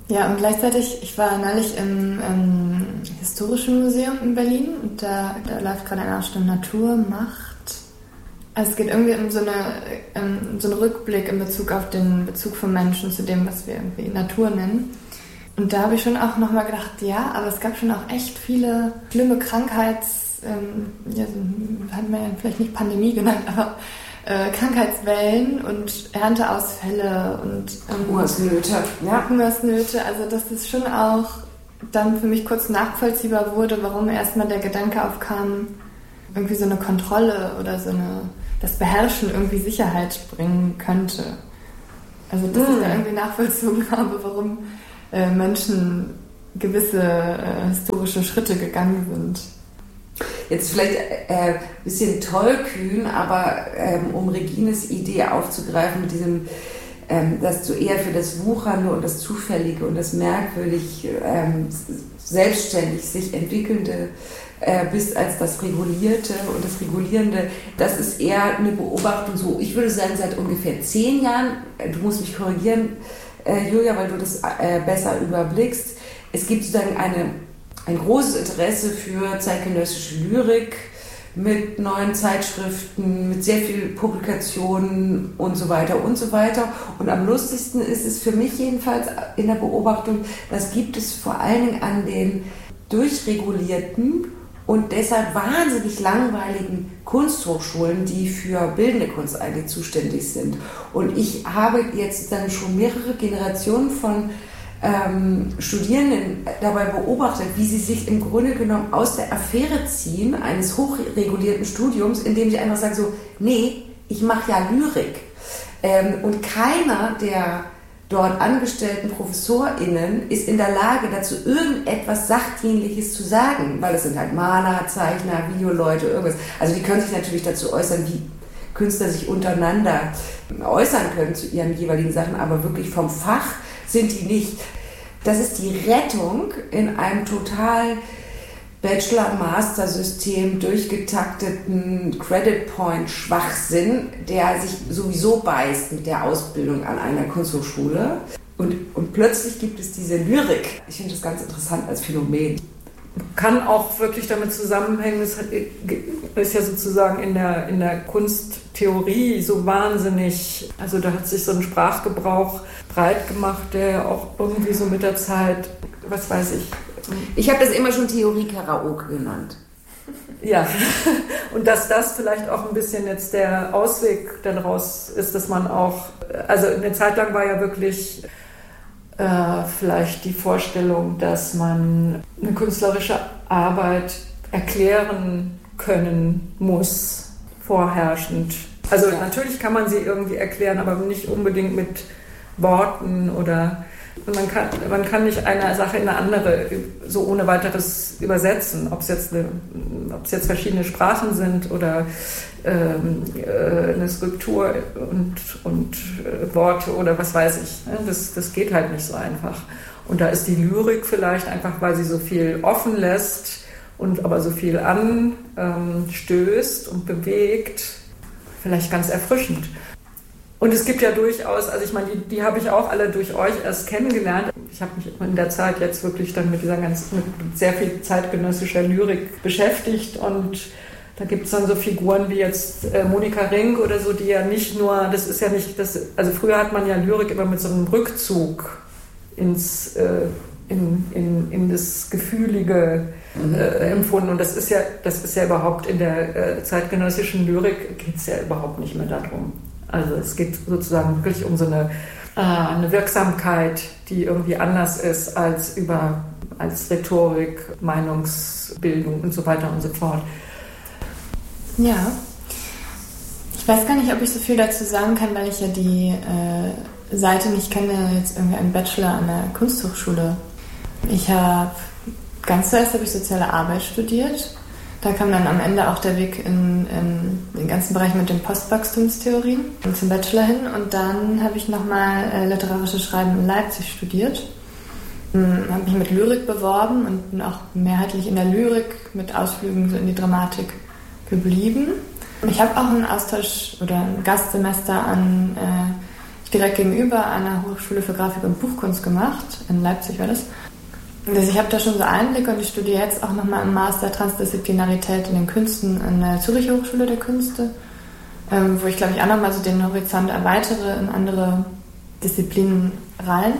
Ja, und gleichzeitig, ich war neulich im, im Historischen Museum in Berlin und da, da läuft gerade eine Ausstellung Natur, Macht. Also es geht irgendwie um so, eine, um so einen Rückblick in Bezug auf den Bezug von Menschen zu dem, was wir irgendwie Natur nennen. Und da habe ich schon auch nochmal gedacht, ja, aber es gab schon auch echt viele schlimme Krankheits... Ähm, ja, so, hat man ja vielleicht nicht Pandemie genannt, aber äh, Krankheitswellen und Ernteausfälle und ähm, Hungersnöte. Ja. Hungersnöte, also dass es schon auch dann für mich kurz nachvollziehbar wurde, warum erstmal der Gedanke aufkam, irgendwie so eine Kontrolle oder so eine, das Beherrschen irgendwie Sicherheit bringen könnte. Also dass mm. ich da irgendwie nachvollzogen habe, warum äh, Menschen gewisse äh, historische Schritte gegangen sind. Jetzt vielleicht ein äh, bisschen tollkühn, aber ähm, um Regines Idee aufzugreifen mit diesem, ähm, dass du eher für das Wuchernde und das Zufällige und das merkwürdig ähm, selbstständig sich entwickelnde äh, bist als das Regulierte und das Regulierende, das ist eher eine Beobachtung so, ich würde sagen, seit ungefähr zehn Jahren, du musst mich korrigieren, äh, Julia, weil du das äh, besser überblickst, es gibt sozusagen eine ein großes Interesse für zeitgenössische Lyrik mit neuen Zeitschriften, mit sehr vielen Publikationen und so weiter und so weiter. Und am lustigsten ist es für mich jedenfalls in der Beobachtung, das gibt es vor allen Dingen an den durchregulierten und deshalb wahnsinnig langweiligen Kunsthochschulen, die für bildende Kunst eigentlich zuständig sind. Und ich habe jetzt dann schon mehrere Generationen von Ähm, Studierenden dabei beobachtet, wie sie sich im Grunde genommen aus der Affäre ziehen, eines hochregulierten Studiums, indem sie einfach sagen so, nee, ich mache ja Lyrik. Ähm, und keiner der dort angestellten ProfessorInnen ist in der Lage, dazu irgendetwas Sachdienliches zu sagen, weil es sind halt Maler, Zeichner, Videoleute, irgendwas. Also die können sich natürlich dazu äußern, wie Künstler sich untereinander äußern können zu ihren jeweiligen Sachen, aber wirklich vom Fach sind die nicht. Das ist die Rettung in einem total Bachelor-Master-System durchgetakteten Credit-Point-Schwachsinn, der sich sowieso beißt mit der Ausbildung an einer Kunsthochschule. Und, und plötzlich gibt es diese Lyrik. Ich finde das ganz interessant als Phänomen. Kann auch wirklich damit zusammenhängen, es ist ja sozusagen in der, in der Kunsttheorie so wahnsinnig, also da hat sich so ein Sprachgebrauch breit gemacht, der auch irgendwie so mit der Zeit, was weiß ich. Ich habe das immer schon Theorie-Karaoke genannt. Ja, und dass das vielleicht auch ein bisschen jetzt der Ausweg daraus ist, dass man auch, also eine Zeit lang war ja wirklich äh, vielleicht die Vorstellung, dass man eine künstlerische Arbeit erklären können muss, vorherrschend. Also ja. Natürlich kann man sie irgendwie erklären, aber nicht unbedingt mit Worten oder man kann, man kann nicht eine Sache in eine andere so ohne weiteres übersetzen, ob es jetzt, eine, ob es jetzt verschiedene Sprachen sind oder ähm, eine Skulptur und, und äh, Worte oder was weiß ich. Das, das geht halt nicht so einfach. Und da ist die Lyrik vielleicht einfach, weil sie so viel offen lässt und aber so viel anstößt und bewegt, vielleicht ganz erfrischend. Und es gibt ja durchaus, also ich meine, die, die habe ich auch alle durch euch erst kennengelernt. Ich habe mich in der Zeit jetzt wirklich dann mit dieser ganzen, mit sehr viel zeitgenössischer Lyrik beschäftigt und da gibt es dann so Figuren wie jetzt äh, Monika Rink oder so, die ja nicht nur, das ist ja nicht, das, also früher hat man ja Lyrik immer mit so einem Rückzug ins, äh, in, in, in das Gefühlige äh, empfunden und das ist ja, das ist ja überhaupt in der äh, zeitgenössischen Lyrik geht es ja überhaupt nicht mehr darum. Also es geht sozusagen wirklich um so eine, äh, eine Wirksamkeit, die irgendwie anders ist als über als Rhetorik, Meinungsbildung und so weiter und so fort. Ja, ich weiß gar nicht, ob ich so viel dazu sagen kann, weil ich ja die äh, Seite nicht kenne, jetzt irgendwie einen Bachelor an der Kunsthochschule. Ich habe, ganz zuerst habe ich soziale Arbeit studiert. Da kam dann am Ende auch der Weg in, in den ganzen Bereich mit den Postwachstumstheorien und zum Bachelor hin. Und dann habe ich nochmal äh, literarisches Schreiben in Leipzig studiert. Ähm, habe mich mit Lyrik beworben und bin auch mehrheitlich in der Lyrik mit Ausflügen so in die Dramatik geblieben. Ich habe auch einen Austausch oder ein Gastsemester an, äh, direkt gegenüber einer Hochschule für Grafik und Buchkunst gemacht. In Leipzig war das. Also ich habe da schon so Einblicke und ich studiere jetzt auch nochmal im Master Transdisziplinarität in den Künsten an der Zürcher Hochschule der Künste, ähm, wo ich, glaube ich, auch nochmal so den Horizont erweitere in andere Disziplinen rein.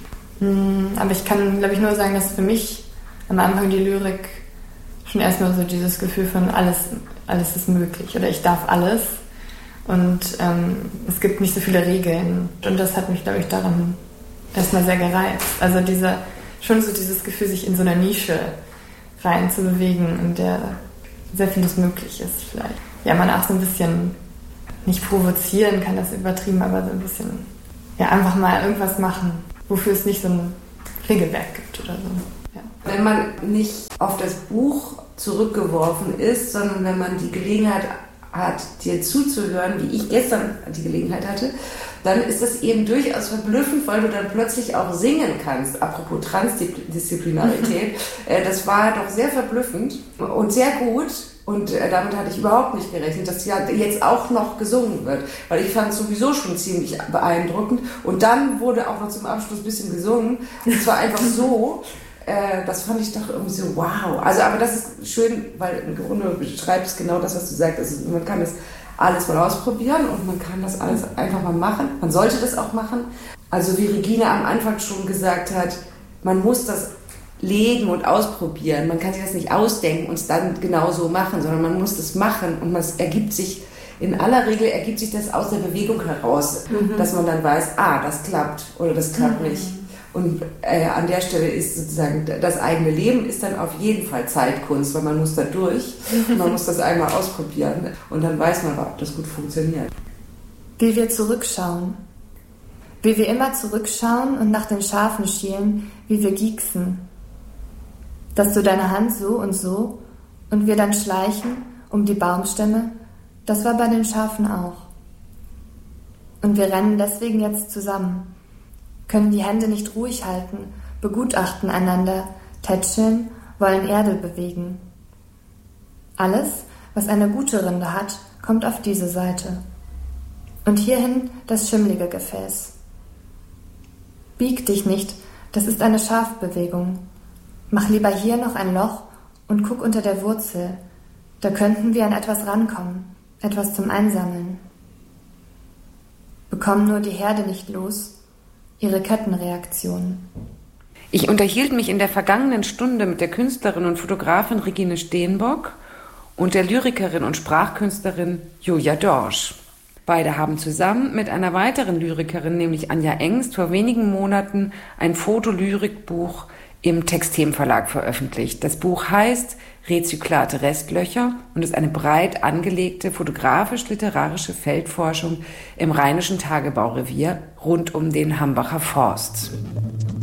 Mhm, aber ich kann, glaube ich, nur sagen, dass für mich am Anfang die Lyrik schon erstmal so dieses Gefühl von alles, alles ist möglich oder ich darf alles und ähm, es gibt nicht so viele Regeln. Und das hat mich, glaube ich, daran erstmal sehr gereizt. Also diese schon so dieses Gefühl, sich in so einer Nische rein zu bewegen, in der sehr vieles möglich ist vielleicht. Ja, man auch so ein bisschen, nicht provozieren kann das übertrieben, aber so ein bisschen, ja, einfach mal irgendwas machen, wofür es nicht so ein Regelwerk gibt oder so. Ja. Wenn man nicht auf das Buch zurückgeworfen ist, sondern wenn man die Gelegenheit hat, dir zuzuhören, wie ich gestern die Gelegenheit hatte, dann ist das eben durchaus verblüffend, weil du dann plötzlich auch singen kannst. Apropos Transdisziplinarität, das war doch sehr verblüffend und sehr gut. Und damit hatte ich überhaupt nicht gerechnet, dass ja jetzt auch noch gesungen wird. Weil ich fand es sowieso schon ziemlich beeindruckend. Und dann wurde auch noch zum Abschluss ein bisschen gesungen. Und es war einfach so, äh, das fand ich doch irgendwie so wow. Also, aber das ist schön, weil im Grunde beschreibt es genau das, was du sagst. Also, man kann das alles mal ausprobieren und man kann das alles einfach mal machen. Man sollte das auch machen. Also wie Regina am Anfang schon gesagt hat, man muss das legen und ausprobieren. Man kann sich das nicht ausdenken und es dann genau so machen, sondern man muss das machen und es ergibt sich, in aller Regel ergibt sich das aus der Bewegung heraus, mhm. dass man dann weiß, ah, das klappt oder das klappt mhm. nicht. Und äh, an der Stelle ist sozusagen das eigene Leben ist dann auf jeden Fall Zeitkunst, weil man muss da durch, man muss das einmal ausprobieren und dann weiß man, ob das gut funktioniert. Wie wir zurückschauen. Wie wir immer zurückschauen und nach den Schafen schielen, wie wir gieksen. Dass du deine Hand so und so und wir dann schleichen um die Baumstämme, das war bei den Schafen auch. Und wir rennen deswegen jetzt zusammen, können die Hände nicht ruhig halten, begutachten einander, tätscheln, wollen Erde bewegen. Alles, was eine gute Rinde hat, kommt auf diese Seite. Und hierhin das schimmlige Gefäß. Bieg dich nicht, das ist eine Schafbewegung. Mach lieber hier noch ein Loch und guck unter der Wurzel. Da könnten wir an etwas rankommen, etwas zum Einsammeln. Bekommen nur die Herde nicht los, ihre Kettenreaktion. Ich unterhielt mich in der vergangenen Stunde mit der Künstlerin und Fotografin Regine Steenbock und der Lyrikerin und Sprachkünstlerin Julia Dorsch. Beide haben zusammen mit einer weiteren Lyrikerin, nämlich Anja Engst, vor wenigen Monaten ein Fotolyrikbuch im Textem Verlag veröffentlicht. Das Buch heißt Rezyklate Restlöcher und ist eine breit angelegte fotografisch-literarische Feldforschung im Rheinischen Tagebaurevier rund um den Hambacher Forst.